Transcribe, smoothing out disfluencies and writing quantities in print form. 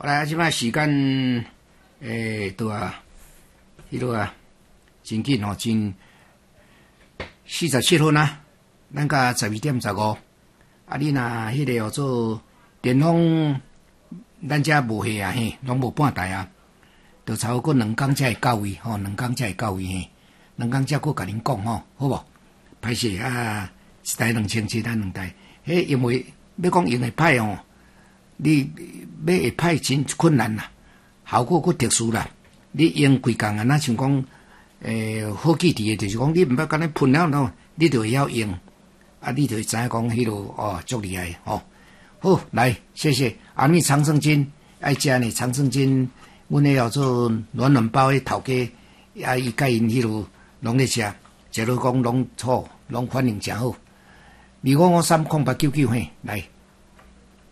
来，即摆时间对啊，迄落啊，真紧吼，真47分啊，咱甲12:15。啊，你若迄个做电风，咱遮无下啊嘿，拢无半台啊，就差不多2工才会到位吼，2工才会到位嘿，2工才佫甲恁讲吼，好无？歹势啊，一台2000，咱2台，迄因为要讲用会歹哦。你要会歹真困难啦，效果佫特殊啦。你用规工啊，那像讲好记伫诶，就是讲你毋捌干咧喷了喏，你就会晓用，啊，你就会知影讲迄落哦，足厉害吼。好，来，谢谢。啊，你长生津爱食呢，长生津，阮迄叫做暖暖包诶头家，啊，伊甲因迄落拢咧食，食落讲拢好，拢反应诚好。2553899嘿，来。